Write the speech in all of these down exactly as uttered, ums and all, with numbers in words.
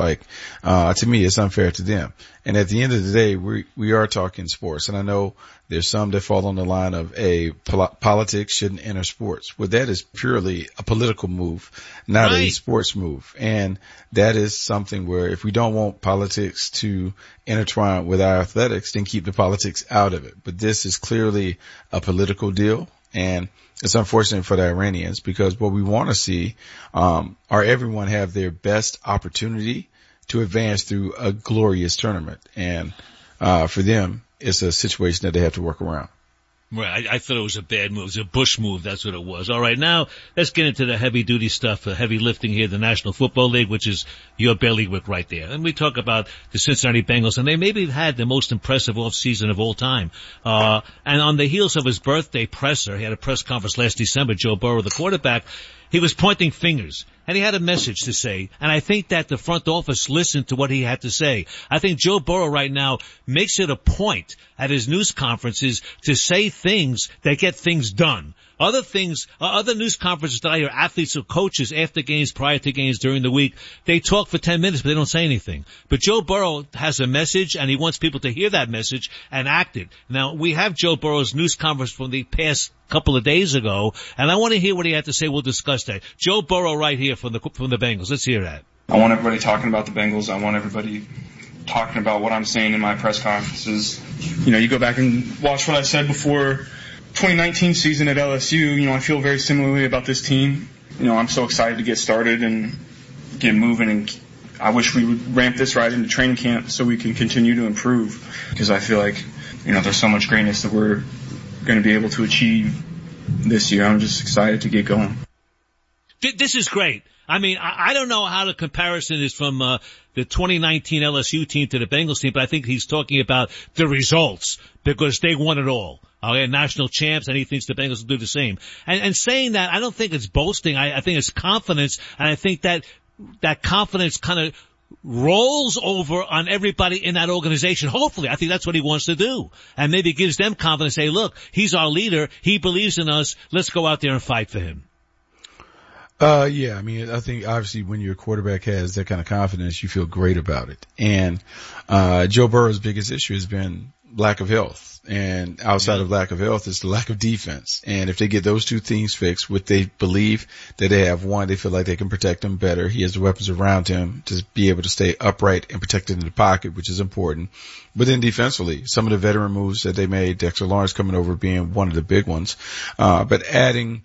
like, uh, to me, it's unfair to them. And at the end of the day, we, we are talking sports. And I know there's some that fall on the line of a pol- politics shouldn't enter sports. Well, that is purely a political move, not right. a sports move. And that is something where if we don't want politics to intertwine with our athletics, then keep the politics out of it. But this is clearly a political deal. And it's unfortunate for the Iranians because what we want to see, um, are everyone have their best opportunity to advance through a glorious tournament. And, uh, for them, it's a situation that they have to work around. Right. I, I thought it was a bad move. It was a Bush move. That's what it was. All right. Now let's get into the heavy duty stuff, the heavy lifting here, the National Football League, which is your bailiwick right there. And we talk about the Cincinnati Bengals, and they maybe have had the most impressive offseason of all time. Uh, and on the heels of his birthday presser, he had a press conference last December, Joe Burrow, the quarterback, he was pointing fingers, and he had a message to say, and I think that the front office listened to what he had to say. I think Joe Burrow right now makes it a point at his news conferences to say things that get things done. Other things, uh, other news conferences that I hear athletes or coaches after games, prior to games, during the week, they talk for ten minutes, but they don't say anything. But Joe Burrow has a message, and he wants people to hear that message and act it. Now, we have Joe Burrow's news conference from the past couple of days ago, and I want to hear what he had to say. We'll discuss that. Joe Burrow right here from the, from the Bengals. Let's hear that. I want everybody talking about the Bengals. I want everybody talking about what I'm saying in my press conferences. You know, you go back and watch what I said before twenty nineteen season at L S U, you know, I feel very similarly about this team. You know, I'm so excited to get started and get moving, and I wish we would ramp this right into training camp so we can continue to improve, because I feel like, you know, there's so much greatness that we're going to be able to achieve this year. I'm just excited to get going. This is great. I mean, I don't know how the comparison is from uh, the twenty nineteen L S U team to the Bengals team, but I think he's talking about the results because they won it all. Okay, national champs, and he thinks the Bengals will do the same. And, and saying that, I don't think it's boasting. I, I think it's confidence, and I think that that confidence kind of rolls over on everybody in that organization. Hopefully, I think that's what he wants to do, and maybe gives them confidence. Say, look, he's our leader. He believes in us. Let's go out there and fight for him. Uh, yeah, I mean, I think obviously when your quarterback has that kind of confidence, you feel great about it. And, uh, Joe Burrow's biggest issue has been lack of health. And outside yeah. of lack of health is the lack of defense. And if they get those two things fixed, what they believe that they have, one, they feel like they can protect him better. He has the weapons around him to be able to stay upright and protected in the pocket, which is important. But then defensively, some of the veteran moves that they made, Dexter Lawrence coming over being one of the big ones, uh, but adding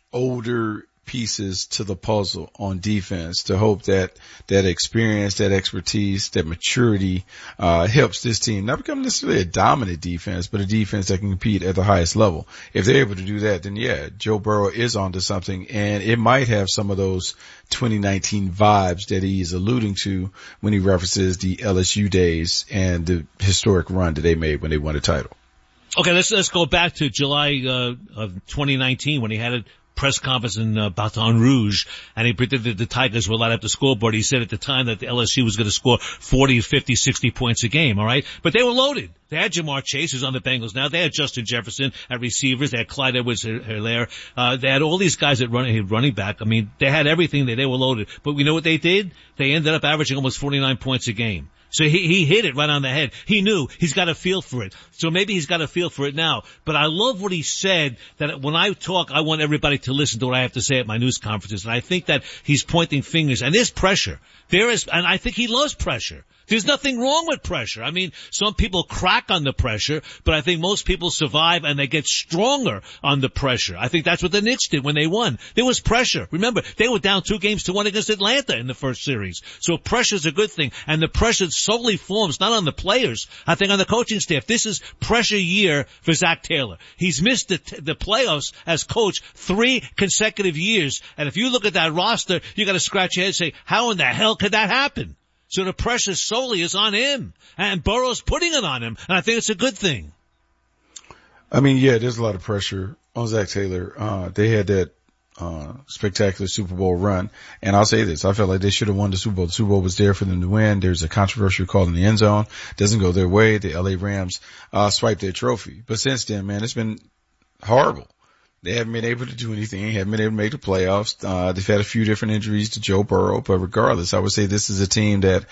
older pieces to the puzzle on defense to hope that that experience, that expertise, that maturity uh helps this team not become necessarily a dominant defense, but a defense that can compete at the highest level. If they're able to do that, then yeah, Joe Burrow is onto something, and it might have some of those twenty nineteen vibes that he's alluding to when he references the L S U days and the historic run that they made when they won a title. Okay, let's let's go back to July uh, of twenty nineteen when he had a press conference in uh, Baton Rouge, and he predicted the Tigers will light up the scoreboard. He said at the time that the L S U was going to score forty, fifty, sixty points a game, all right? But they were loaded. They had Jamar Chase, who's on the Bengals now. They had Justin Jefferson at receivers. They had Clyde Edwards-Helaire. Uh, they had all these guys at running, running back. I mean, they had everything. They, they were loaded. But we know what they did? They ended up averaging almost forty-nine points a game. So he, he hit it right on the head. He knew he's got a feel for it. So maybe he's got a feel for it now. But I love what he said, that when I talk, I want everybody to listen to what I have to say at my news conferences. And I think that he's pointing fingers. And there's pressure. There is, and I think he loves pressure. There's nothing wrong with pressure. I mean, some people crack on the pressure, but I think most people survive and they get stronger on the pressure. I think that's what the Knicks did when they won. There was pressure. Remember, they were down two games to one against Atlanta in the first series. So pressure's a good thing. And the pressure solely forms not on the players, I think on the coaching staff. This is pressure year for Zach Taylor. He's missed the, t- the playoffs as coach three consecutive years. And if you look at that roster, you got to scratch your head and say, how in the hell could that happen? So the pressure solely is on him, and Burrow's putting it on him, and I think it's a good thing. I mean, yeah, there's a lot of pressure on Zach Taylor. Uh, they had that uh spectacular Super Bowl run, and I'll say this, I felt like they should have won the Super Bowl. The Super Bowl was there for them to win. There's a controversial call in the end zone. Doesn't go their way. The L A Rams uh swiped their trophy. But since then, man, it's been horrible. They haven't been able to do anything, haven't been able to make the playoffs. Uh, they've had a few different injuries to Joe Burrow, but regardless, I would say this is a team that